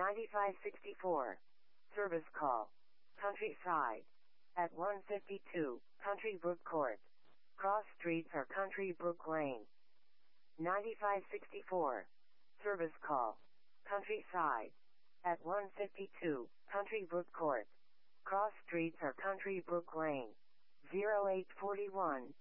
9564. Service call. Countryside. At 152, Country Brook Court. Cross streets are Country Brook Lane. 9564. Service call. Countryside. At 152, Country Brook Court. Cross streets are Country Brook Lane. 0841.